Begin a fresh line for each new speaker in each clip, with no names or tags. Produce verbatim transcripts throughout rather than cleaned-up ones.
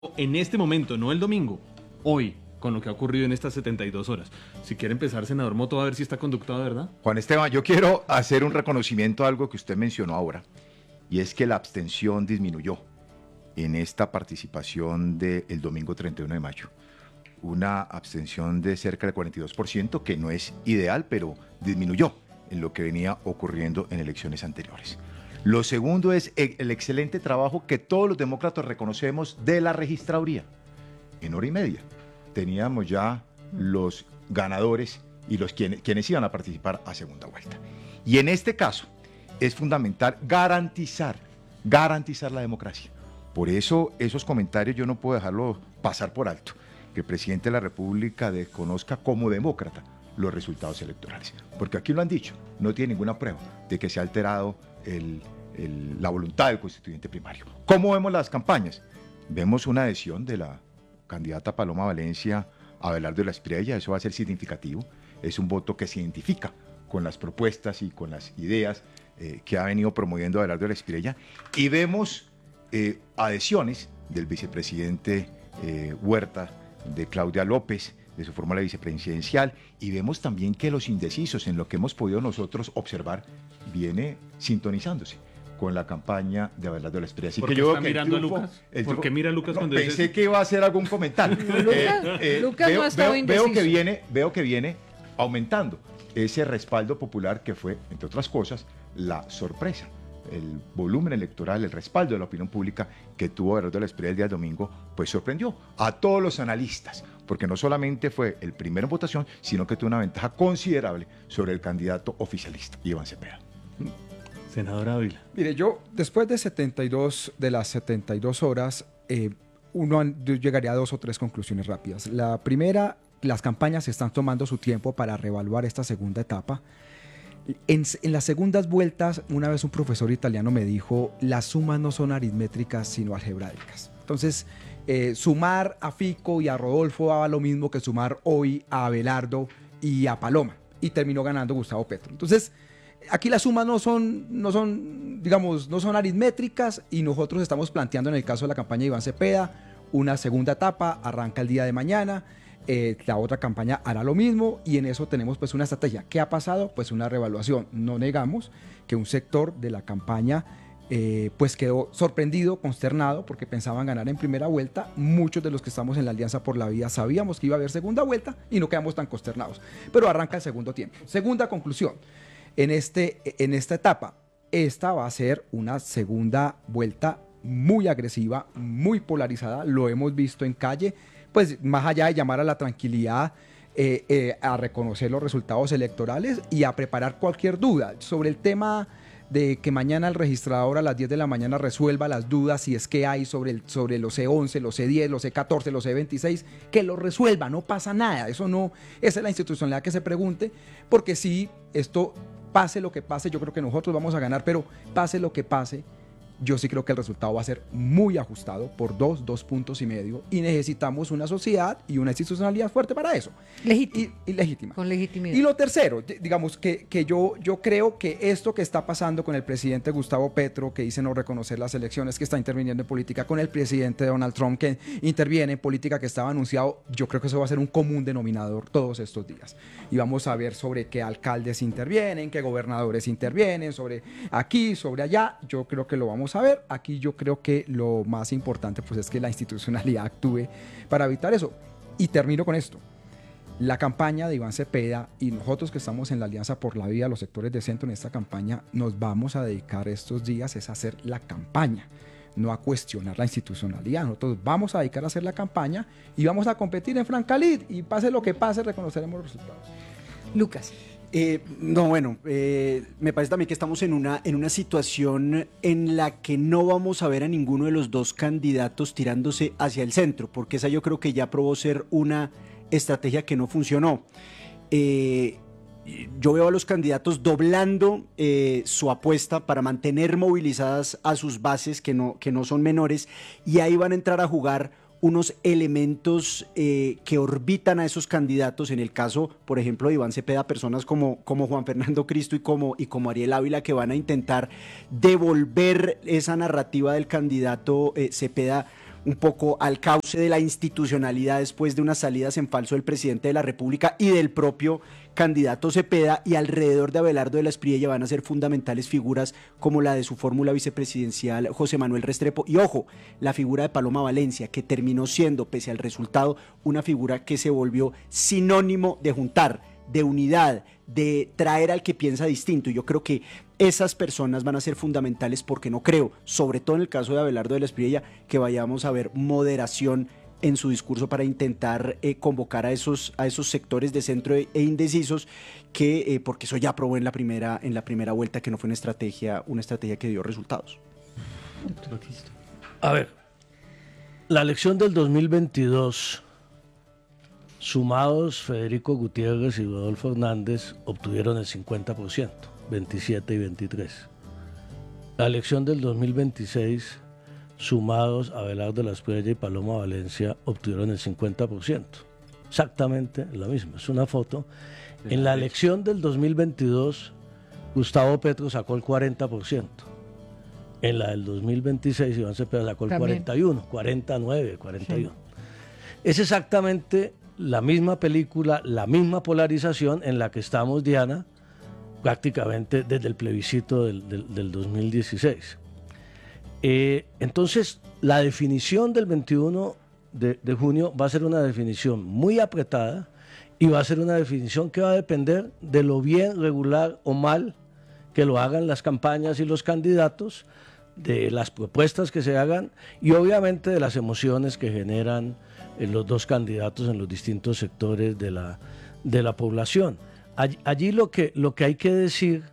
en este momento, no el domingo, hoy, con lo que ha ocurrido en estas setenta y dos horas. Si quiere empezar, senador Moto, a ver si está conductado de verdad.
Juan Esteban, yo quiero hacer un reconocimiento a algo que usted mencionó ahora, y es que la abstención disminuyó en esta participación del domingo treinta y uno de mayo. Una abstención de cerca del cuarenta y dos por ciento, que no es ideal, pero disminuyó en lo que venía ocurriendo en elecciones anteriores. Lo segundo es el excelente trabajo que todos los demócratas reconocemos de la registraduría. En hora y media teníamos ya los ganadores y los quienes, quienes iban a participar a segunda vuelta. Y en este caso es fundamental garantizar, garantizar la democracia. Por eso esos comentarios yo no puedo dejarlos pasar por alto, que el presidente de la República desconozca como demócrata los resultados electorales. Porque aquí lo han dicho, no tiene ninguna prueba de que se ha alterado el, el, la voluntad del constituyente primario. ¿Cómo vemos las campañas? Vemos una adhesión de la candidata Paloma Valencia a Abelardo de la Espriella, eso va a ser significativo, es un voto que se identifica con las propuestas y con las ideas eh, que ha venido promoviendo Abelardo de la Espriella, y vemos eh, adhesiones del vicepresidente eh, Huerta, de Claudia López, de su fórmula vicepresidencial, y vemos también que los indecisos, en lo que hemos podido nosotros observar, viene sintonizándose con la campaña de Abelardo de la Espriella. Así
¿Por
que
qué
yo
está
creo que
mirando
triunfo,
a Lucas?
el
¿Por
triunfo,
qué mira a Lucas
no,
cuando
pensé
dice...
que iba a hacer algún comentario.
Lucas,
Eh, eh,
Lucas
veo,
no ha estado
veo,
indeciso.
veo que viene, veo que viene aumentando ese respaldo popular que fue, entre otras cosas, la sorpresa, el volumen electoral, el respaldo de la opinión pública que tuvo Abelardo de la Espriella el día domingo, pues sorprendió a todos los analistas, porque no solamente fue el primero en votación, sino que tuvo una ventaja considerable sobre el candidato oficialista, Iván Cepeda.
Senador Ávila.
Mire, yo después de setenta y dos de las setenta y dos horas, eh, uno yo llegaría a dos o tres conclusiones rápidas. La primera, las campañas están tomando su tiempo para reevaluar esta segunda etapa. En, en las segundas vueltas, una vez un profesor italiano me dijo, las sumas no son aritmétricas, sino algebraicas. Entonces, eh, sumar a Fico y a Rodolfo daba lo mismo que sumar hoy a Abelardo y a Paloma, y terminó ganando Gustavo Petro. Entonces, aquí las sumas no son, no son, digamos, no son aritmétricas, y nosotros estamos planteando en el caso de la campaña de Iván Cepeda una segunda etapa, arranca el día de mañana. Eh, la otra campaña hará lo mismo, y en eso tenemos pues una estrategia. ¿Qué ha pasado? Pues una reevaluación. No negamos que un sector de la campaña eh, pues quedó sorprendido, consternado, porque pensaban ganar en primera vuelta. Muchos de los que estamos en la Alianza por la Vida sabíamos que iba a haber segunda vuelta y no quedamos tan consternados. Pero arranca el segundo tiempo. Segunda conclusión, en, este, en esta etapa, esta va a ser una segunda vuelta muy agresiva, muy polarizada, lo hemos visto en calle. Pues más allá de llamar a la tranquilidad, eh, eh, a reconocer los resultados electorales y a preparar cualquier duda sobre el tema de que mañana el registrador a las diez de la mañana resuelva las dudas, si es que hay sobre, el, sobre los C once, los C diez, los C catorce, los C veintiséis, que lo resuelva, no pasa nada. Eso no, esa es la institucionalidad que se pregunte, porque si esto pase lo que pase, yo creo que nosotros vamos a ganar, pero pase lo que pase, yo sí creo que el resultado va a ser muy ajustado por dos, dos puntos y medio, y necesitamos una sociedad y una institucionalidad fuerte para eso.
Legítima.
Y, y legítima.
Con legitimidad.
Y lo tercero, digamos que, que yo, yo creo que esto que está pasando con el presidente Gustavo Petro, que dice no reconocer las elecciones, que está interviniendo en política, con el presidente Donald Trump, que interviene en política, que estaba anunciado, yo creo que eso va a ser un común denominador todos estos días. Y vamos a ver sobre qué alcaldes intervienen, qué gobernadores intervienen, sobre aquí, sobre allá. Yo creo que lo vamos a ver. Aquí yo creo que lo más importante pues es que la institucionalidad actúe para evitar eso. Y termino con esto. La campaña de Iván Cepeda y nosotros que estamos en la Alianza por la Vida, los sectores de centro en esta campaña, nos vamos a dedicar estos días es a hacer la campaña, no a cuestionar la institucionalidad. Nosotros vamos a dedicar a hacer la campaña y vamos a competir en Francalid, y pase lo que pase, reconoceremos los resultados.
Lucas.
Eh, no, bueno, eh, me parece también que estamos en una, en una situación en la que no vamos a ver a ninguno de los dos candidatos tirándose hacia el centro, porque esa yo creo que ya probó ser una estrategia que no funcionó. Eh, yo veo a los candidatos doblando eh, su apuesta para mantener movilizadas a sus bases, que no, que no son menores, y ahí van a entrar a jugar unos elementos eh, que orbitan a esos candidatos. En el caso, por ejemplo, de Iván Cepeda, personas como, como Juan Fernando Cristo y como, y como Ariel Ávila, que van a intentar devolver esa narrativa del candidato eh, Cepeda un poco al cauce de la institucionalidad después de unas salidas en falso del presidente de la República y del propio candidato Cepeda, y alrededor de Abelardo de la Espriella van a ser fundamentales figuras como la de su fórmula vicepresidencial José Manuel Restrepo, y ojo, la figura de Paloma Valencia, que terminó siendo, pese al resultado, una figura que se volvió sinónimo de juntar, de unidad, de traer al que piensa distinto. Y yo creo que esas personas van a ser fundamentales, porque no creo, sobre todo en el caso de Abelardo de la Espriella, que vayamos a ver moderación en su discurso para intentar eh, convocar a esos, a esos sectores de centro e, e indecisos, que, eh, porque eso ya probó en la primera, en la primera vuelta que no fue una estrategia, una estrategia que dio resultados.
A ver, la elección del dos mil veintidós, sumados Federico Gutiérrez y Rodolfo Hernández, obtuvieron el cincuenta por ciento, veintisiete y veintitrés. La elección del dos mil veintiséis, sumados Abelardo de la Espriella y Paloma Valencia, obtuvieron el cincuenta por ciento. Exactamente la misma, es una foto. En la elección del dos mil veintidós, Gustavo Petro sacó el cuarenta por ciento. En la del dos mil veintiséis, Iván Cepeda sacó el También. cuarenta y uno, cuarenta y nueve, cuarenta y uno. Sí. Es exactamente la misma película, la misma polarización en la que estamos, Diana, prácticamente desde el plebiscito del, del, del dos mil dieciséis. Eh, entonces, la definición del veintiuno de, de junio va a ser una definición muy apretada, y va a ser una definición que va a depender de lo bien, regular o mal que lo hagan las campañas y los candidatos, de las propuestas que se hagan y obviamente de las emociones que generan eh, los dos candidatos en los distintos sectores de la, de la población. Allí, allí lo que, lo que hay que decir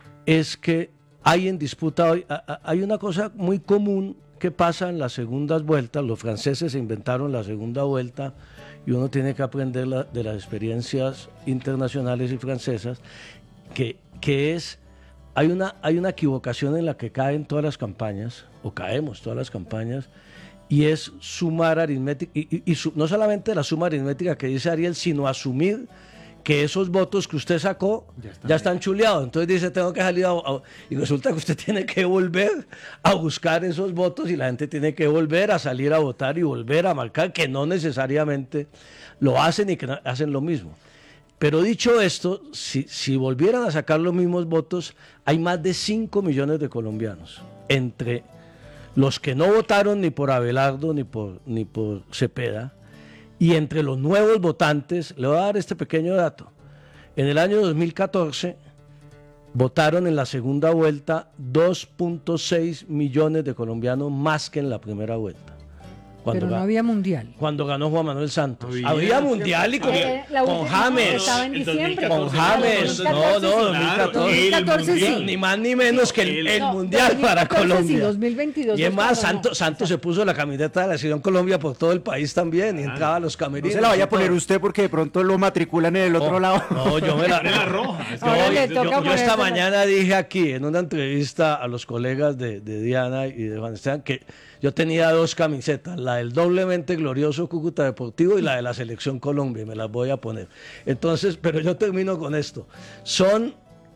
es que hay en disputa hoy, hay una cosa muy común que pasa en las segundas vueltas. Los franceses inventaron la segunda vuelta y uno tiene que aprender la, de las experiencias internacionales y francesas, que, que es, hay una, hay una equivocación en la que caen todas las campañas, o caemos todas las campañas, y es sumar aritmética, y, y, y su, no solamente la suma aritmética que dice Ariel, sino asumir que esos votos que usted sacó ya están, ya están chuleados. Entonces dice, tengo que salir a, a... Y resulta que usted tiene que volver a buscar esos votos y la gente tiene que volver a salir a votar y volver a marcar, que no necesariamente lo hacen y que no, hacen lo mismo. Pero dicho esto, si, si volvieran a sacar los mismos votos, hay más de cinco millones de colombianos, entre los que no votaron ni por Abelardo ni por, ni por Cepeda, y entre los nuevos votantes. Le voy a dar este pequeño dato. En el año dos mil catorce votaron en la segunda vuelta dos punto seis millones de colombianos más que en la primera vuelta. Cuando
Pero no
ganó,
había mundial.
Cuando ganó Juan Manuel Santos.
Había,
había mundial y con,
eh,
con James.
Estaba en diciembre.
Con James. No, no, dos mil catorce.
dos mil catorce sí.
Ni más ni menos que el, el
no,
mundial para Colombia.
Sí, dos mil veintidós.
Y es más, Santos, Santos se puso la camiseta de la Selección Colombia por todo el país también y entraba a los camerinos.
No se la vaya a poner usted porque de pronto lo matriculan en el otro
oh,
lado.
No, yo me la,
la roja.
Ahora
yo,
le
yo,
toca
yo esta
ponérsela.
mañana dije aquí en una entrevista a los colegas de, de Diana y de Juan Esteban que yo tenía dos camisetas, la del doblemente glorioso Cúcuta Deportivo y la de la Selección Colombia, y me las voy a poner. Entonces, pero yo termino con esto. Son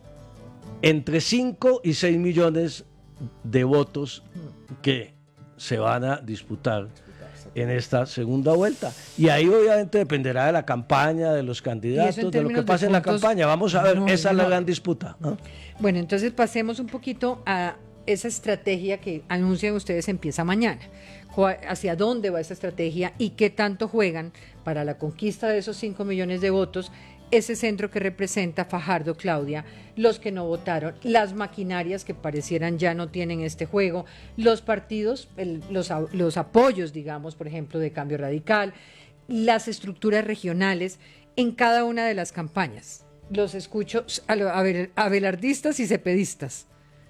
entre cinco y seis millones de votos que se van a disputar en esta segunda vuelta. Y ahí obviamente dependerá de la campaña, de los candidatos, de lo que pase en la campaña. Vamos a ver,
no,
esa es la
no.
gran disputa, ¿no?
Bueno, entonces pasemos un poquito a esa estrategia que anuncian ustedes empieza mañana. ¿Hacia dónde va esa estrategia y qué tanto juegan para la conquista de esos cinco millones de votos ese centro que representa Fajardo, Claudia, los que no votaron, las maquinarias que parecieran ya no tienen este juego, los partidos, el, los, los apoyos, digamos, por ejemplo, de Cambio Radical, las estructuras regionales en cada una de las campañas? Los escucho, a ver, abelardistas y cepedistas.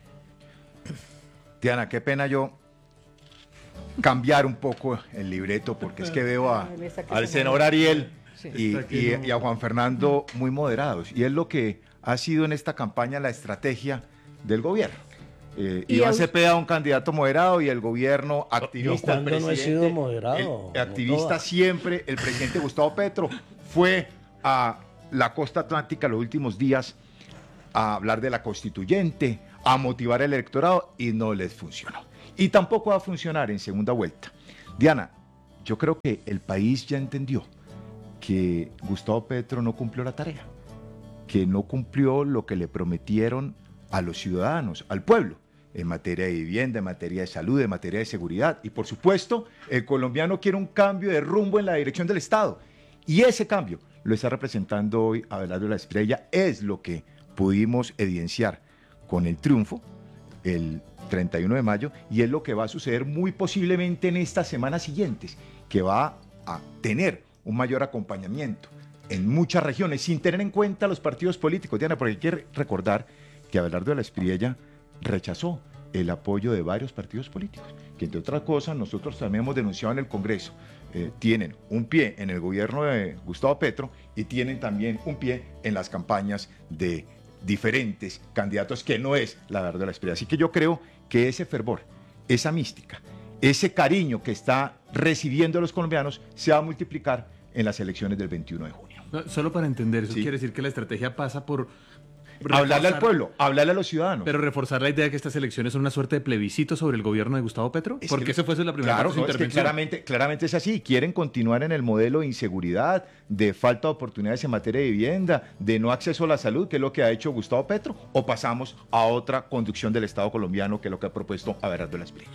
Diana, qué pena yo cambiar un poco el libreto, porque es que veo a, al senador Ariel sí. y, y, y a Juan Fernando muy moderados, y es lo que ha sido en esta campaña la estrategia del gobierno. Eh, Iván Cepeda, un candidato moderado, y el gobierno activista.
Yo cuando no he sido moderado.
El, activista siempre, el presidente Gustavo Petro fue a la costa atlántica los últimos días a hablar de la constituyente, a motivar el electorado, y no les funcionó. Y tampoco va a funcionar en segunda vuelta. Diana, yo creo que el país ya entendió que Gustavo Petro no cumplió la tarea, que no cumplió lo que le prometieron a los ciudadanos, al pueblo, en materia de vivienda, en materia de salud, en materia de seguridad. Y por supuesto, el colombiano quiere un cambio de rumbo en la dirección del Estado. Y ese cambio lo está representando hoy Abelardo de la Espriella, es lo que pudimos evidenciar con el triunfo el treinta y uno de mayo, y es lo que va a suceder muy posiblemente en estas semanas siguientes, que va a tener un mayor acompañamiento en muchas regiones, sin tener en cuenta los partidos políticos, Diana, porque hay que recordar que Abelardo de la Espriella rechazó el apoyo de varios partidos políticos, que entre otras cosas nosotros también hemos denunciado en el Congreso, eh, tienen un pie en el gobierno de Gustavo Petro y tienen también un pie en las campañas de diferentes candidatos, que no es la verdad de la Espriella. Así que yo creo que ese fervor, esa mística, ese cariño que está recibiendo los colombianos se va a multiplicar en las elecciones del veintiuno de junio.
No, solo para entender, eso
Sí.
quiere decir que la estrategia pasa por
Hablarle al
reforzar-
pueblo, hablarle a los ciudadanos.
Pero reforzar la idea de que estas elecciones son una suerte de plebiscito sobre el gobierno de Gustavo Petro,
Es
porque
que-
esa fue la primera
Claro,
parte de su
no, es que
intervención.
claramente, claramente es así. Quieren continuar en el modelo de inseguridad, de falta de oportunidades en materia de vivienda, de no acceso a la salud, que es lo que ha hecho Gustavo Petro, o pasamos a otra conducción del Estado colombiano, que es lo que ha propuesto Abelardo de la Espriella.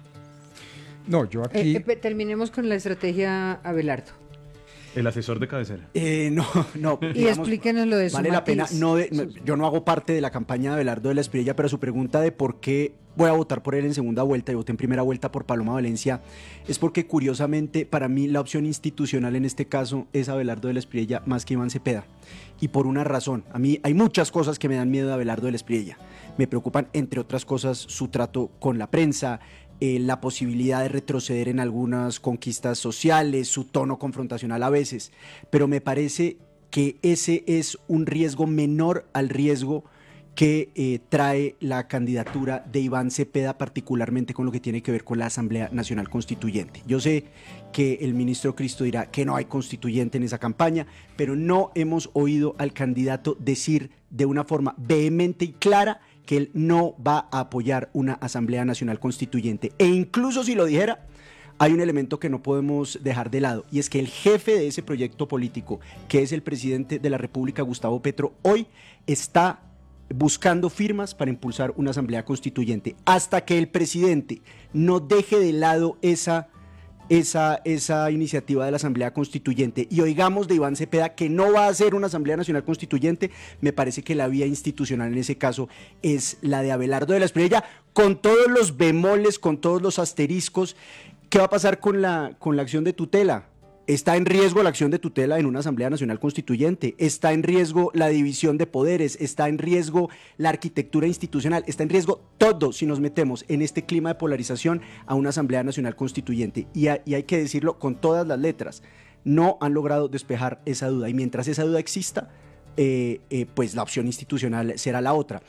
No, yo aquí...
Eh, eh, pe- terminemos con la estrategia Abelardo.
El asesor de cabecera.
Eh, no, no.
Y
digamos,
explíquenos lo de su
Vale la pena.
matiz.
No de- no, yo no hago parte de la campaña de Abelardo de la Espriella, pero su pregunta de por qué voy a votar por él en segunda vuelta y voté en primera vuelta por Paloma Valencia es porque, curiosamente, para mí la opción institucional en este caso es Abelardo de la Espriella más que Iván Cepeda. Y por una razón. A mí hay muchas cosas que me dan miedo de Abelardo de la Espriella. Me preocupan, entre otras cosas, su trato con la prensa, eh, la posibilidad de retroceder en algunas conquistas sociales, su tono confrontacional a veces, pero me parece que ese es un riesgo menor al riesgo que eh, trae la candidatura de Iván Cepeda, particularmente con lo que tiene que ver con la Asamblea Nacional Constituyente. Yo sé que el ministro Cristo dirá que no hay constituyente en esa campaña, pero no hemos oído al candidato decir de una forma vehemente y clara que él no va a apoyar una Asamblea Nacional Constituyente. E incluso si lo dijera, hay un elemento que no podemos dejar de lado, y es que el jefe de ese proyecto político, que es el presidente de la República, Gustavo Petro, hoy está buscando firmas para impulsar una Asamblea Constituyente. Hasta que el presidente no deje de lado esa Esa, esa iniciativa de la Asamblea Constituyente y oigamos de Iván Cepeda que no va a hacer una Asamblea Nacional Constituyente, me parece que la vía institucional en ese caso es la de Abelardo de la Espriella, con todos los bemoles, con todos los asteriscos. ¿Qué va a pasar con la, con la acción de tutela? Está en riesgo la acción de tutela en una Asamblea Nacional Constituyente, está en riesgo la división de poderes, está en riesgo la arquitectura institucional, está en riesgo todo si nos metemos en este clima de polarización a una Asamblea Nacional Constituyente. Y, a, y hay que decirlo con todas las letras, no han logrado despejar esa duda, y mientras esa duda exista, eh, eh, pues la opción institucional será la otra.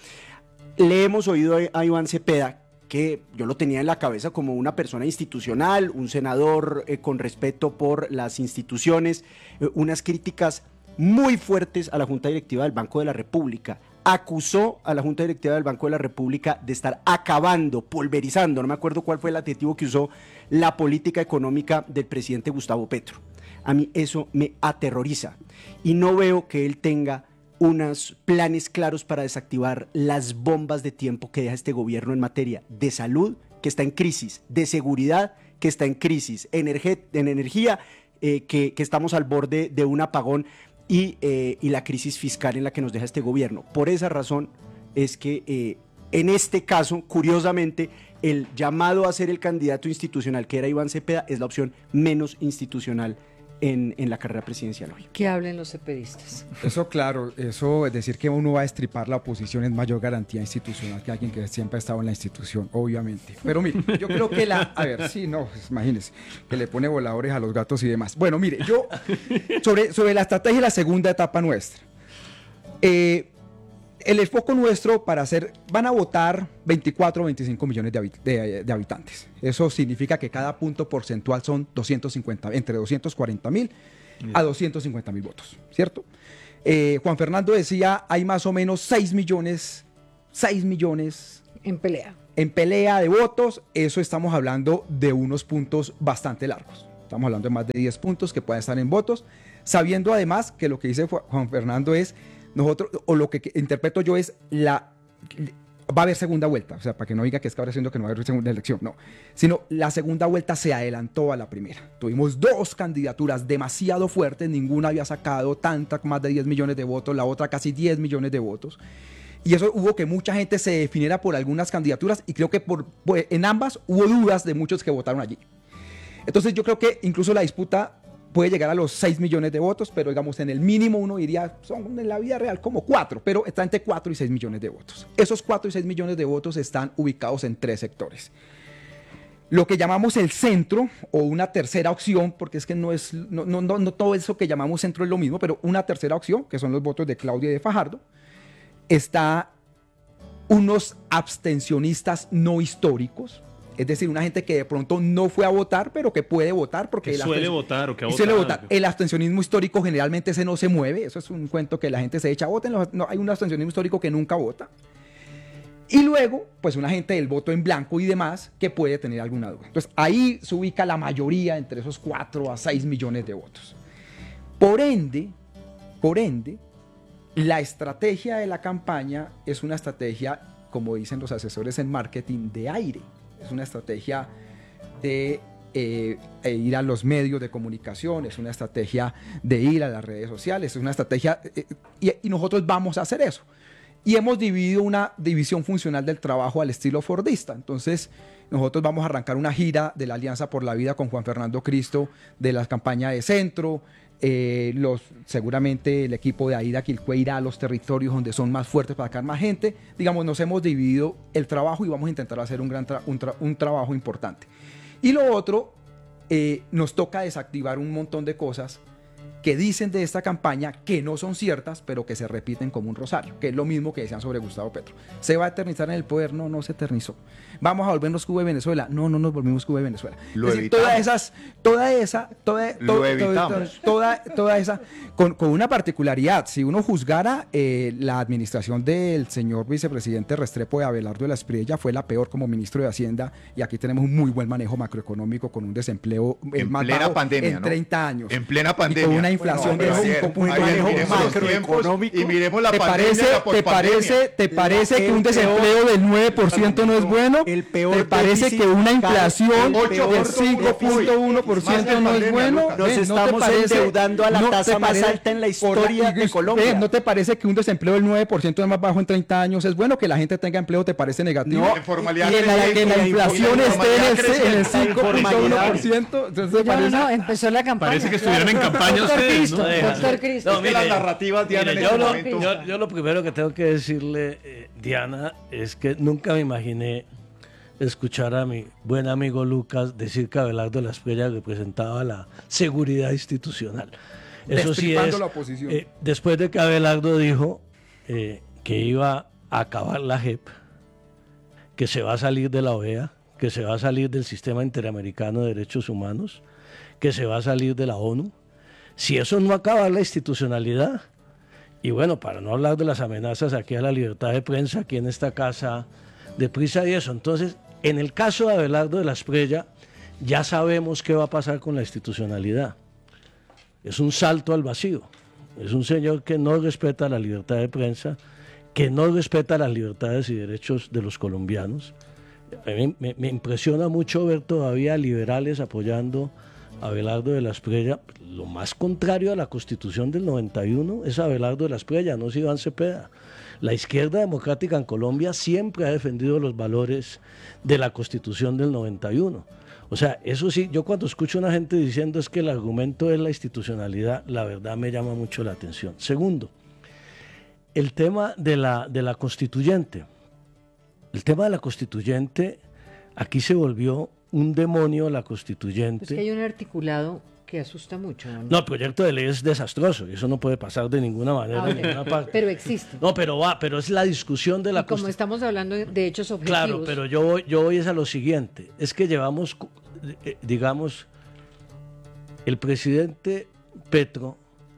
Le hemos oído a, a Iván Cepeda, que yo lo tenía en la cabeza como una persona institucional, un senador eh, con respeto por las instituciones, eh, unas críticas muy fuertes a la Junta Directiva del Banco de la República. Acusó a la Junta Directiva del Banco de la República de estar acabando, pulverizando, no me acuerdo cuál fue el adjetivo que usó, la política económica del presidente Gustavo Petro. A mí eso me aterroriza y no veo que él tenga unos planes claros para desactivar las bombas de tiempo que deja este gobierno en materia de salud, que está en crisis, de seguridad, que está en crisis, energe- en energía, eh, que, que estamos al borde de un apagón, y, eh, y la crisis fiscal en la que nos deja este gobierno. Por esa razón es que eh, en este caso, curiosamente, el llamado a ser el candidato institucional, que era Iván Cepeda, es la opción menos institucional En, en la carrera presidencial hoy.
Que hablen los cepedistas.
Eso claro, eso es decir que uno va a estripar la oposición es mayor garantía institucional que alguien que siempre ha estado en la institución, obviamente. Pero mire, yo creo que la... A ver, sí, no, pues, imagínese, que le pone voladores a los gatos y demás. Bueno, mire, yo, sobre, sobre la estrategia de la segunda etapa nuestra, eh, el enfoque nuestro para hacer, van a votar veinticuatro o veinticinco millones de, habit de, de habitantes. Eso significa que cada punto porcentual son doscientos cincuenta, entre doscientos cuarenta mil a doscientos cincuenta mil votos, ¿cierto? Eh, Juan Fernando decía, hay más o menos seis millones, seis millones
En pelea.
En pelea de votos, eso estamos hablando de unos puntos bastante largos. Estamos hablando de más de diez puntos que pueden estar en votos, sabiendo además que lo que dice Juan Fernando es, nosotros, o lo que interpreto yo es, la va a haber segunda vuelta, o sea, para que no diga que es que ahora siendo que no va a haber segunda elección, no, sino la segunda vuelta se adelantó a la primera. Tuvimos dos candidaturas demasiado fuertes, ninguna había sacado tanta, más de diez millones de votos, la otra casi diez millones de votos. Y eso hubo que mucha gente se definiera por algunas candidaturas y creo que por, pues, en ambas hubo dudas de muchos que votaron allí. Entonces yo creo que incluso la disputa puede llegar a los seis millones de votos, pero digamos en el mínimo uno diría, son en la vida real como cuatro, pero está entre cuatro y seis millones de votos. Esos cuatro y seis millones de votos están ubicados en tres sectores. Lo que llamamos el centro o una tercera opción, porque es que no es no, no, no, no todo eso que llamamos centro es lo mismo, pero una tercera opción, que son los votos de Claudia y de Fajardo, está unos abstencionistas no históricos, es decir, una gente que de pronto no fue a votar, pero que puede votar porque
que
el
suele
absten-
votar o que ha
y suele
votado.
votar. El abstencionismo histórico generalmente ese no se mueve, eso es un cuento que la gente se echa, voten, no, hay un abstencionismo histórico que nunca vota. Y luego, pues una gente del voto en blanco y demás que puede tener alguna duda. Entonces ahí se ubica la mayoría entre esos cuatro a seis millones de votos. Por ende, por ende, la estrategia de la campaña es una estrategia, como dicen los asesores en marketing, de aire. Es una estrategia de eh, ir a los medios de comunicación, es una estrategia de ir a las redes sociales, es una estrategia, eh, y, y nosotros vamos a hacer eso. Y hemos dividido una división funcional del trabajo al estilo fordista. Entonces, nosotros vamos a arrancar una gira de la Alianza por la Vida con Juan Fernando Cristo de la campaña de centro. Eh, los, seguramente el equipo de Aida Quilcue irá a los territorios donde son más fuertes para sacar más gente. Digamos, nos hemos dividido el trabajo y vamos a intentar hacer un, gran tra- un, tra- un trabajo importante. Y lo otro, eh, nos toca desactivar un montón de cosas que dicen de esta campaña que no son ciertas, pero que se repiten como un rosario, que es lo mismo que decían sobre Gustavo Petro. ¿Se va a eternizar en el poder? No, no se eternizó. ¿Vamos a volvernos Cuba y Venezuela? No, no nos volvimos Cuba y Venezuela.
Lo
es decir,
evitamos.
todas esas, toda esa, toda,
Lo
to- to-
evitamos.
toda, toda esa, con, con una particularidad, si uno juzgara eh, la administración del señor vicepresidente Restrepo de Abelardo de la Espriella, fue la peor como ministro de Hacienda, y aquí tenemos un muy buen manejo macroeconómico con un desempleo el
En
más
plena
bajo
pandemia,
en
¿no?
treinta años.
En plena
Y
pandemia.
con una inflación
Bueno,
de
ayer,
cinco puntos.
ayer
manejo
miremos los tiempos
macroeconómico.
y miremos la
¿Te
pandemia
parece,
y la
te
pospandemia.
parece, te parece que
el
un desempleo
peor-
del nueve por ciento no es bueno?
El peor
¿Te parece
déficit
que una inflación
fiscal, el
del
peor
cinco punto uno por ciento
Más de
no es
pandemia,
bueno?
Lucas.
Nos
Ven, ¿no te
estamos
parece-
endeudando a la
no te
tasa más
parece-
alta en la
por
historia de
y-
Colombia?
ven, ¿no te parece que un desempleo del nueve por ciento es más bajo en treinta años es bueno? ¿Que la gente tenga empleo te parece negativo?
No, en formalidad
y en la,
creciente,
que la
y la
inflación
informalidad
esté en el,
creciente,
en el
la
cinco punto uno por
informalidad.
ciento. Entonces, ¿te
No, no,
parece?
no, empezó la campaña.
Parece que estuvieran en campaña
Doctor
ustedes,
Cristo,
¿no?
Doctor Cristo.
No,
Es que
mire,
las narrativas, Diana,
Mire,
en
yo,
este
lo,
momento...
yo- yo lo primero que tengo que decirle, eh, Diana, es que nunca me imaginé escuchar a mi buen amigo Lucas decir que Abelardo de la Espriella representaba la seguridad institucional. Eso sí
Destripando
es,
la oposición.
eh, después de que Abelardo dijo eh, que iba a acabar la J E P, que se va a salir de la O E A, que se va a salir del Sistema Interamericano de Derechos Humanos, que se va a salir de la ONU, si eso no acaba la institucionalidad, y bueno, para no hablar de las amenazas aquí a la libertad de prensa, aquí en esta casa de Prisa y eso, entonces, en el caso de Abelardo de la Espriella, ya sabemos qué va a pasar con la institucionalidad. Es un salto al vacío, es un señor que no respeta la libertad de prensa, que no respeta las libertades y derechos de los colombianos. A mí me, me impresiona mucho ver todavía liberales apoyando a Abelardo de la Espriella. Lo más contrario a la Constitución del noventa y uno es Abelardo de la Espriella, no es Iván Cepeda. La izquierda democrática en Colombia siempre ha defendido los valores de la Constitución del noventa y uno. O sea, eso sí, yo cuando escucho a una gente diciendo es que el argumento es la institucionalidad, la verdad me llama mucho la atención. Segundo, el tema de la, de la constituyente. El tema de la constituyente, aquí se volvió un demonio la constituyente.
Es que hay un articulado que asusta mucho. ¿No?
No, el proyecto de ley es desastroso y eso no puede pasar de ninguna manera
Ah,
en
ok.
ninguna parte.
Pero existe.
No, pero va, pero es la discusión de la
Y como
constitución.
estamos hablando de hechos objetivos.
Claro, pero yo voy, yo voy es a lo siguiente. Es que llevamos, eh, digamos, el presidente Petro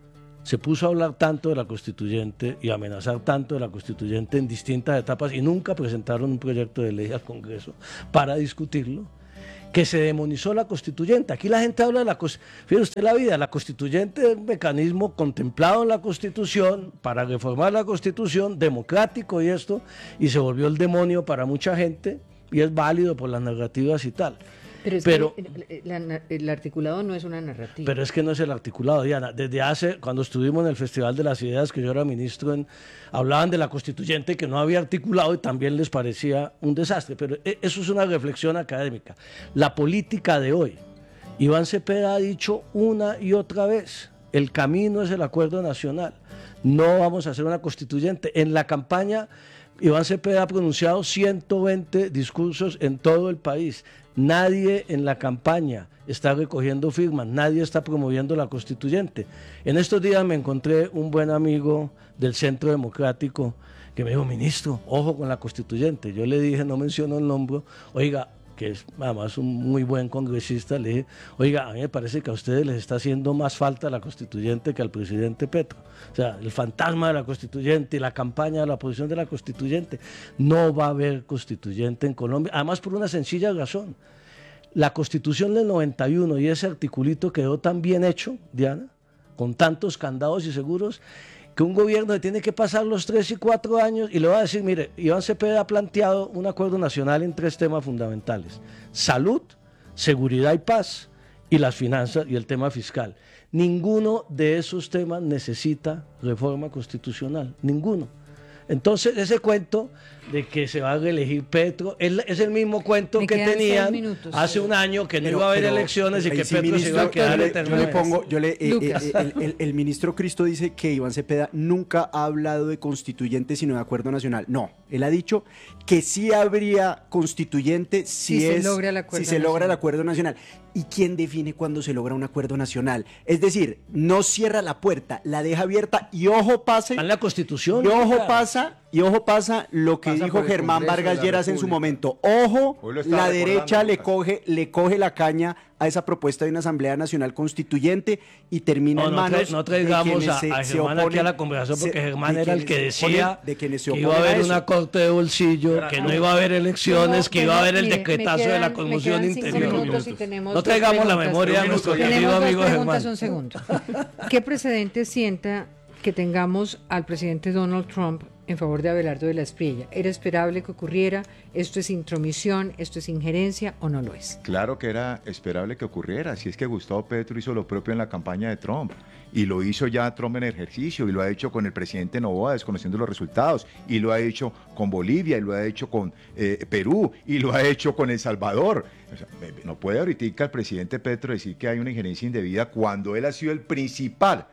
se puso a hablar tanto de la constituyente y amenazar tanto de la constituyente en distintas etapas y nunca presentaron un proyecto de ley al Congreso para discutirlo, que se demonizó la constituyente. Aquí la gente habla de la constituyente, fíjese usted la vida, la constituyente es un mecanismo contemplado en la Constitución para reformar la Constitución, democrático y esto, y se volvió el demonio para mucha gente y es válido por las narrativas y tal.
Pero, es
pero,
que el, el, el articulado no es una narrativa.
Pero es que no es el articulado, Diana. Desde hace, cuando estuvimos en el Festival de las Ideas, que yo era ministro, en, hablaban de la constituyente que no había articulado y también les parecía un desastre. Pero eso es una reflexión académica. La política de hoy, Iván Cepeda ha dicho una y otra vez, el camino es el acuerdo nacional. No vamos a hacer una constituyente. En la campaña, Iván Cepeda ha pronunciado ciento veinte discursos en todo el país. Nadie en la campaña está recogiendo firmas, nadie está promoviendo la constituyente. En estos días me encontré un buen amigo del Centro Democrático que me dijo, ministro, ojo con la constituyente. Yo le dije, no menciono el nombre, oiga, que es además un muy buen congresista, le dije, oiga, a mí me parece que a ustedes les está haciendo más falta la constituyente que al presidente Petro. O sea, el fantasma de la constituyente y la campaña de la oposición de la constituyente. No va a haber constituyente en Colombia, además por una sencilla razón. La Constitución del noventa y uno y ese articulito quedó tan bien hecho, Diana, con tantos candados y seguros, que un gobierno le tiene que pasar los tres y cuatro años y le va a decir, mire, Iván Cepeda ha planteado un acuerdo nacional en tres temas fundamentales: salud, seguridad y paz, y las finanzas y el tema fiscal. Ninguno de esos temas necesita reforma constitucional, ninguno. Entonces, ese cuento de que se va a reelegir Petro es, es el mismo cuento
Me
que
quedan
tenían
seis minutos.
hace un año, que no
Pero-
iba a haber
pero,
elecciones y
ahí
que
sí,
Petro se
ministro,
iba a quedar
yo le- yo le
eternamente.
pongo, yo le, eh, eh,
Lucas.
el, el- el ministro Cristo dice que Iván Cepeda nunca ha hablado de constituyente sino de acuerdo nacional. No, él ha dicho que sí habría constituyente si,
Si se
es,
logra el acuerdo
si se logra el
nacional.
acuerdo nacional. ¿Y quién define cuándo se logra un acuerdo nacional? Es decir, no cierra la puerta, la deja abierta y ojo pase.
Está en la Constitución.
Y ojo
Lucas.
pasa, y ojo pasa lo que
Pasa
dijo
por el
Germán
Congreso de
Vargas
la
Lleras en su
República.
momento. Ojo,
Hoy lo estaba
la
recordando,
derecha le
Lucas.
coge, le coge la caña a esa propuesta de una Asamblea Nacional Constituyente y termina
No,
en
no,
manos
tra- no
de
traigamos
quienes
a,
se-
a
se
Germán aquí a
oponen-
la conversación porque
se-
Germán
de
era el
quienes
que
se oponen-
decía
de quienes se
que iba a
oponen
haber
eso.
una corte de bolsillo, que no iba a haber elecciones,
Tengo-
que iba a haber el
mire, me
decretazo de
quedan-
la
me
conmoción
quedan cinco
interior.
minutos y tenemos
No
dos
traigamos la
preguntas.
memoria de nuestro
Tenemos
querido
dos
amigo
preguntas,
Germán.
un segundo. ¿Qué precedente sienta que tengamos al presidente Donald Trump en favor de Abelardo de la Espriella? ¿Era esperable que ocurriera? ¿Esto es intromisión? ¿Esto es injerencia o no lo es?
Claro que era esperable que ocurriera, si es que Gustavo Petro hizo lo propio en la campaña de Trump, y lo hizo ya Trump en ejercicio, y lo ha hecho con el presidente Noboa desconociendo los resultados, y lo ha hecho con Bolivia, y lo ha hecho con eh, Perú, y lo ha hecho con El Salvador. O sea, no puede ahorita el presidente Petro decir que hay una injerencia indebida cuando él ha sido el principal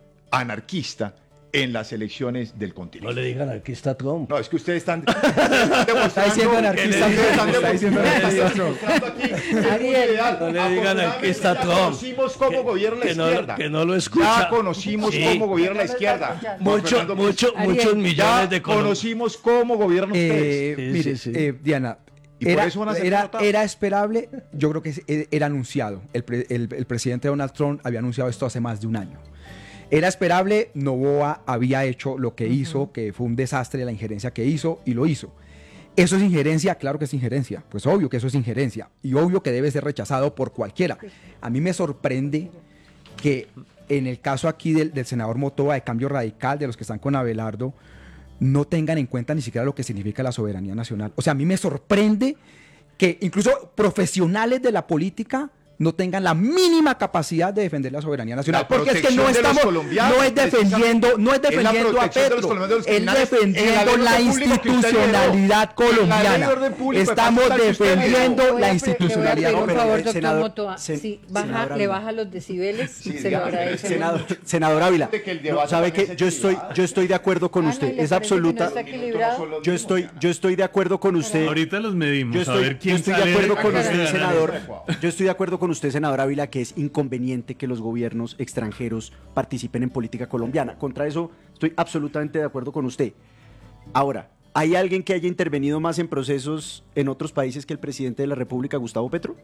anarquista en las elecciones del
No
continente.
le digan, aquí está Trump.
No, es que ustedes están, están demostrando...
Está diciendo anarquista,
ustedes están
está diciendo
demostrando-
anarquista.
demostrando aquí que es muy
Ariel,
ideal.
no le digan, aquí está
Ya
Trump.
conocimos cómo
Que-
gobierna la
que no-
izquierda.
que no lo escucha.
Ya conocimos
Sí.
cómo gobierna la izquierda. Juan
Mucho,
Fernando Cruz.
mucho,
Ariel,
muchos
Ya
millones de colombianos.
conocimos cómo gobiernan ustedes.
Eh,
Sí,
mire,
sí, sí.
eh, Diana,
Y por
era,
eso van a ser
era,
derrotados.
era esperable, yo creo que es- eh, era anunciado. El, pre- el- el presidente Donald Trump había anunciado esto hace más de un año. Era esperable, Noboa había hecho lo que hizo, que fue un desastre la injerencia que hizo, y lo hizo. ¿Eso es injerencia? Claro que es injerencia. Pues obvio que eso es injerencia. Y obvio que debe ser rechazado por cualquiera. A mí me sorprende que en el caso aquí del, del senador Motoa de Cambio Radical, de los que están con Abelardo, no tengan en cuenta ni siquiera lo que significa la soberanía nacional. O sea, a mí me sorprende que incluso profesionales de la política no tengan la mínima capacidad de defender la soberanía nacional.
La
Porque es que no
protección de los
estamos,
colombianos,
no es defendiendo, no es
es la
defendiendo a
protección de los
Petro,
colombianos, de los
es
criminales, en la
defendiendo
ley de
la
orden público que usted
institucionalidad
liberó. En la ley de
colombiana.
orden público de
Estamos
capital que usted
defendiendo
Voy a
la
pre-
institucionalidad
Le voy a pedir un
No, pero,
favor,
eh,
doctor
senador-
Motoa.
sen-
Si baja,
senador
le
Ávila.
baja los decibeles,
Sí,
se lo
dígame,
agradece.
Senador, senador Ávila,
Que el
no,
debate
sabe
también
que
es
yo estoy,
equilibrado.
yo estoy de acuerdo con
Ah, ¿no?
usted.
¿Y le
Es
parece que no
absoluta.
está equilibrado?
Yo estoy, yo estoy de acuerdo con usted.
Ahorita los medimos,
Yo
a
estoy,
ver
yo
quién
estoy de
sale
acuerdo con
ganando.
usted, senador. Yo estoy de acuerdo con usted, senador Ávila, que es inconveniente que los gobiernos extranjeros participen en política colombiana. Contra eso estoy absolutamente de acuerdo con usted. Ahora, ¿hay alguien que haya intervenido más en procesos en otros países que el presidente de la República, Gustavo Petro?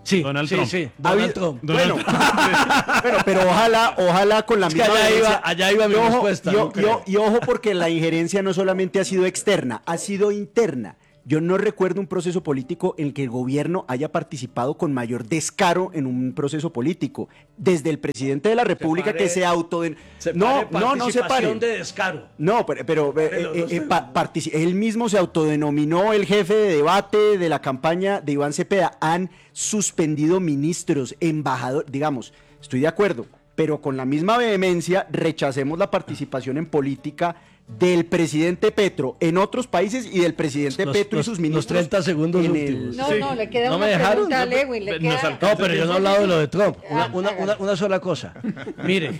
Sí,
Donald
sí,
Trump.
sí,
Ha
Donald
habido-
Trump.
Bueno, pero, pero ojalá, ojalá con la
Es que
misma
allá iba-
vehemencia.
allá iba mi
Y ojo,
respuesta,
y o-
no
y o-
creo.
y ojo, porque la injerencia no solamente ha sido externa, ha sido interna. Yo no recuerdo un proceso político en el que el gobierno haya participado con mayor descaro en un proceso político. Desde el presidente de la República
Separe-
que se auto...
Se
No,
pare
no, no se pare.
participación de descaro.
No, pero, pero, eh,
Pero,
eh,
no sé.
eh, pa- partici- él mismo se autodenominó el jefe de debate de la campaña de Iván Cepeda. Han suspendido ministros, embajadores, digamos, estoy de acuerdo, pero con la misma vehemencia rechacemos la participación en política del presidente Petro en otros países y del presidente
Los-
Petro
los-
y sus
los
ministros.
treinta segundos
en el-
últimos.
No,
Sí.
no, le queda
No
una
me dejaron,
pregunta a
no,
Lewin. Le
nos
queda...
alcanza.
No, pero yo no he hablado de lo de Trump. Una,
Ah,
una,
hágale.
una, una sola cosa. Mire,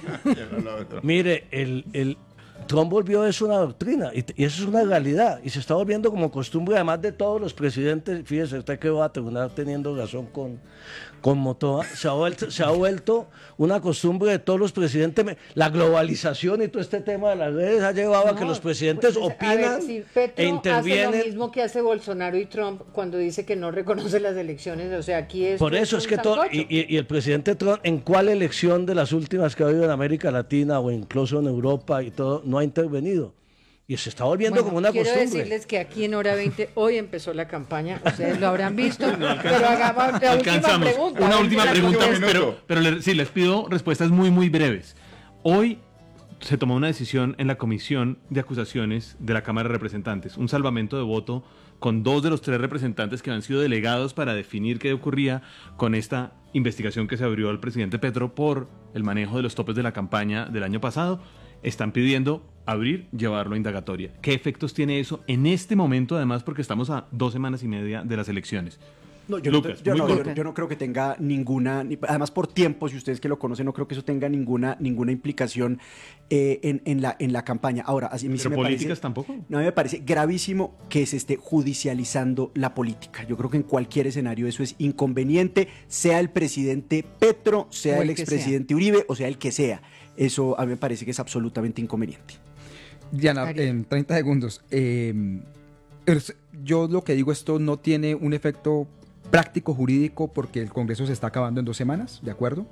mire, el, el Trump volvió eso una doctrina y, y eso es una realidad y se está volviendo como costumbre además de todos los presidentes. Fíjese usted que va a terminar teniendo razón con, con Motoa. Se ha, vuelto, se ha vuelto una costumbre de todos los presidentes. Me- La globalización y todo este tema de las redes ha llevado a que
No,
los presidentes
pues, a
opinan
ver, si Petro
e intervienen.
hace lo mismo que hace Bolsonaro y Trump cuando dice que no reconoce las elecciones, o sea, aquí es
Por eso
un
es que todo,
sancocho.
y, y- y el presidente Trump, ¿en cuál elección de las últimas que ha habido en América Latina o incluso en Europa y todo, no ha intervenido? Y se está volviendo
Bueno,
como una
quiero
costumbre.
decirles que aquí en Hora veinte hoy empezó la campaña, ustedes lo habrán visto, pero hagamos la última
Alcanzamos.
pregunta.
Una
a ver
última
si la
pregunta,
contestan.
pero, pero le- sí, les pido respuestas muy, muy breves. Hoy se tomó una decisión en la Comisión de Acusaciones de la Cámara de Representantes, un salvamento de voto con dos de los tres representantes que han sido delegados para definir qué ocurría con esta investigación que se abrió al presidente Petro por el manejo de los topes de la campaña del año pasado. Están pidiendo abrir, llevarlo a indagatoria. ¿Qué efectos tiene eso en este momento, además, porque estamos a dos semanas y media de las elecciones?
No, yo,
Lucas,
no, yo,
muy
no, yo-
corto.
yo no creo que tenga ninguna, ni- además por tiempo, si ustedes que lo conocen, no creo que eso tenga ninguna, ninguna implicación eh, en, en la, en la campaña. Ahora, así a mí sí
¿Pero
me
políticas
parece,
tampoco?
No, a mí me parece gravísimo que se esté judicializando la política. Yo creo que en cualquier escenario eso es inconveniente, sea el presidente Petro, sea
O
el
el que
expresidente Uribe, o sea el que sea. Eso a mí me parece que es absolutamente inconveniente.
Diana,
Ariel.
en treinta segundos. eh, es- yo lo que digo, esto no tiene un efecto práctico jurídico porque el Congreso se está acabando en dos semanas, ¿de acuerdo?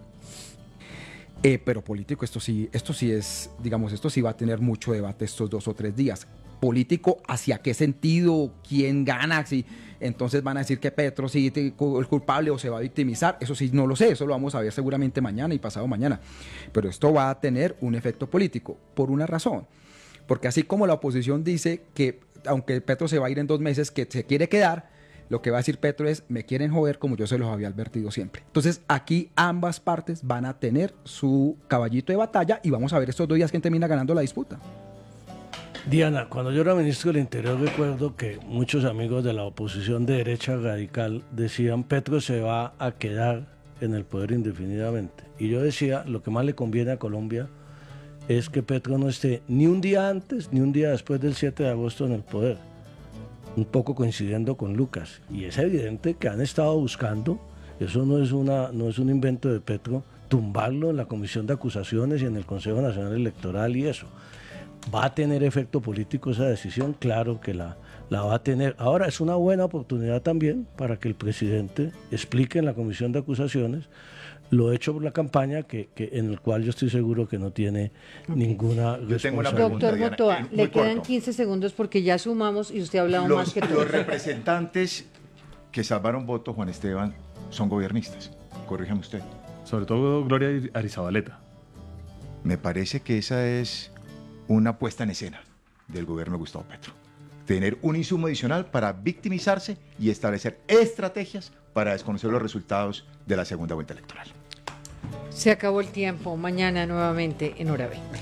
Eh, pero político, esto sí, esto sí es, digamos, esto sí va a tener mucho debate estos dos o tres días. Político, ¿hacia qué sentido? ¿Quién gana? Si, entonces van a decir que Petro sí te- el culpable o se va a victimizar. Eso sí, no lo sé, eso lo vamos a ver seguramente mañana y pasado mañana. Pero esto va a tener un efecto político, por una razón. Porque así como la oposición dice que, aunque Petro se va a ir en dos meses, que se quiere quedar, lo que va a decir Petro es, me quieren joder como yo se los había advertido siempre. Entonces, aquí ambas partes van a tener su caballito de batalla y vamos a ver estos dos días quién termina ganando la disputa.
Diana, cuando yo era ministro del Interior recuerdo que muchos amigos de la oposición de derecha radical decían Petro se va a quedar en el poder indefinidamente. Y yo decía, lo que más le conviene a Colombia es que Petro no esté ni un día antes ni un día después del siete de agosto en el poder. Un poco coincidiendo con Lucas. Y es evidente que han estado buscando, eso no es, una, no es un invento de Petro, tumbarlo en la Comisión de Acusaciones y en el Consejo Nacional Electoral y eso. ¿Va a tener efecto político esa decisión? Claro que la, la va a tener. Ahora es una buena oportunidad también para que el presidente explique en la Comisión de Acusaciones lo hecho por la campaña, que, que en el cual yo estoy seguro que no tiene ninguna
Yo tengo una
responsabilidad.
pregunta,
Doctor
Diana,
Motoa,
eh, muy
le quedan
corto.
quince segundos porque ya sumamos y usted ha hablado más
Los,
que
los
todos.
representantes que salvaron votos, Juan Esteban, son gobernistas. Corríjame usted.
Sobre todo Gloria Arizabaleta.
Me parece que esa es una puesta en escena del gobierno de Gustavo Petro. Tener un insumo adicional para victimizarse y establecer estrategias para desconocer los resultados de la segunda vuelta electoral.
Se acabó el tiempo. Mañana nuevamente en Hora veinte.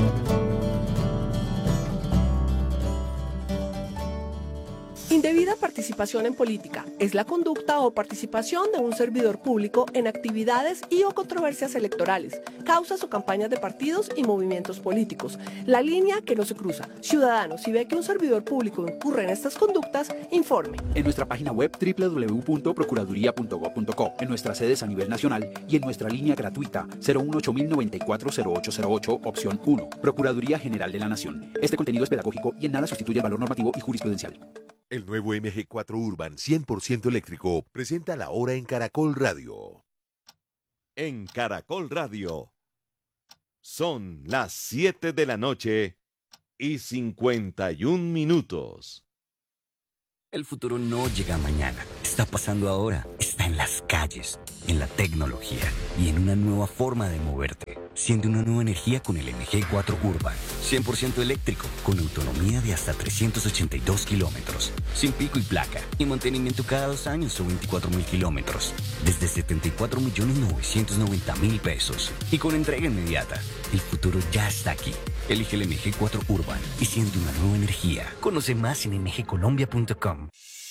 Indebida participación en política es la conducta o participación de un servidor público en actividades y o controversias electorales, causas o campañas de partidos y movimientos políticos. La línea que no se cruza. Ciudadano, si ve que un servidor público incurre en estas conductas, informe.
En nuestra página web doble u doble u doble u punto procuraduría punto gob punto co, en nuestras sedes a nivel nacional y en nuestra línea gratuita cero uno ocho mil noventa y cuatro cero ocho cero ocho, opción uno. Procuraduría General de la Nación. Este contenido es pedagógico y en nada sustituye el valor normativo y jurisprudencial.
El nuevo M G cuatro Urban cien por ciento eléctrico presenta la hora en Caracol Radio.
En Caracol Radio son las siete de la noche y cincuenta y un minutos.
El futuro no llega mañana, está pasando ahora, está en las calles, en la tecnología y en una nueva forma de moverte. Siente una nueva energía con el M G cuatro Urban, cien por ciento eléctrico, con autonomía de hasta trescientos ochenta y dos kilómetros, sin pico y placa, y mantenimiento cada dos años o veinticuatro mil kilómetros, desde setenta y cuatro millones novecientos noventa mil pesos, y con entrega inmediata. El futuro ya está aquí. Elige el M G cuatro Urban y siente una nueva energía. Conoce más en m g colombia punto com.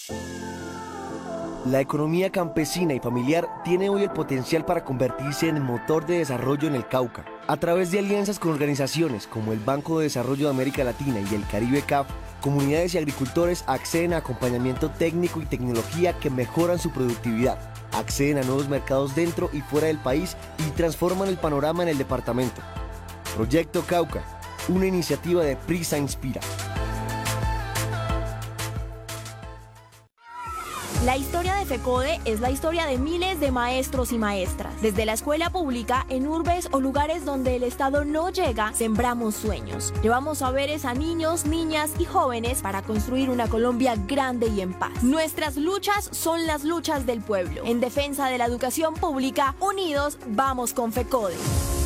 La economía campesina y familiar tiene hoy el potencial para convertirse en el motor de desarrollo en el Cauca. A través de alianzas con organizaciones como el Banco de Desarrollo de América Latina y el Caribe C A F, comunidades y agricultores acceden a acompañamiento técnico y tecnología que mejoran su productividad, acceden a nuevos mercados dentro y fuera del país y transforman el panorama en el departamento. Proyecto Cauca, una iniciativa de Prisa Inspira.
La historia de FECODE es la historia de miles de maestros y maestras. Desde la escuela pública, en urbes o lugares donde el Estado no llega, sembramos sueños. Llevamos saberes a niños, niñas y jóvenes para construir una Colombia grande y en paz. Nuestras luchas son las luchas del pueblo. En defensa de la educación pública, unidos, vamos con FECODE.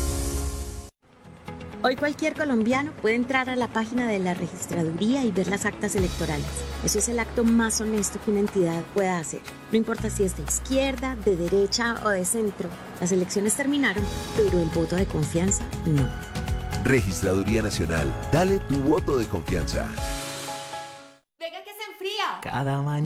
Hoy cualquier colombiano puede entrar a la página de la registraduría y ver las actas electorales. Eso es el acto más honesto que una entidad pueda hacer. No importa si es de izquierda, de derecha o de centro. Las elecciones terminaron, pero el voto de confianza no.
Registraduría Nacional. Dale tu voto de confianza.
Venga que se enfría.
Cada mañana